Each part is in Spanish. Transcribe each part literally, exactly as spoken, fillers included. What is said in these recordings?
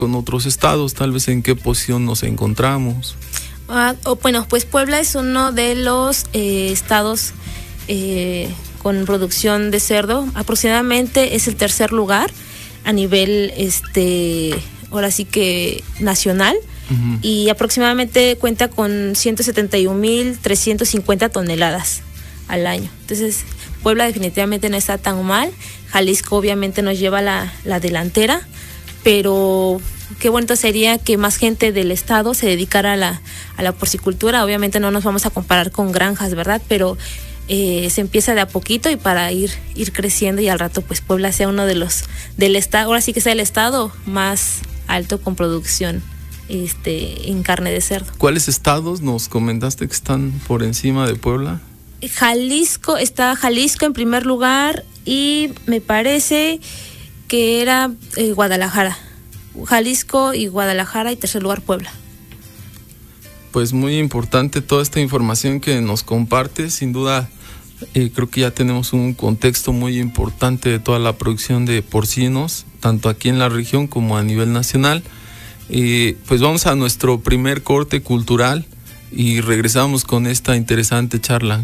con otros estados, tal vez en qué posición nos encontramos. Ah, oh, bueno, pues Puebla es uno de los eh, estados eh, con producción de cerdo. Aproximadamente es el tercer lugar a nivel, este, ahora sí que nacional. Uh-huh. Y aproximadamente cuenta con ciento setenta y un mil trescientas cincuenta toneladas al año. Entonces, Puebla definitivamente no está tan mal. Jalisco obviamente nos lleva la, la delantera, pero qué bonito sería que más gente del estado se dedicara a la, a la porcicultura. Obviamente no nos vamos a comparar con granjas, ¿verdad? Pero eh, se empieza de a poquito y para ir, ir creciendo y al rato pues Puebla sea uno de los del estado, ahora sí que sea el estado más alto con producción este en carne de cerdo. ¿Cuáles estados nos comentaste que están por encima de Puebla? Jalisco, está Jalisco en primer lugar y me parece que era eh, Guadalajara. Jalisco y Guadalajara y tercer lugar Puebla. Pues muy importante toda esta información que nos compartes, sin duda eh, creo que ya tenemos un contexto muy importante de toda la producción de porcinos, tanto aquí en la región como a nivel nacional. Eh, pues vamos a nuestro primer corte cultural y regresamos con esta interesante charla.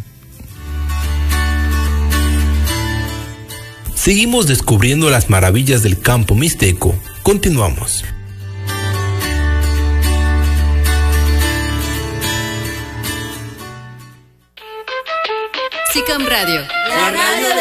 Seguimos descubriendo las maravillas del campo mixteco. Continuamos. SICAM Radio. La radio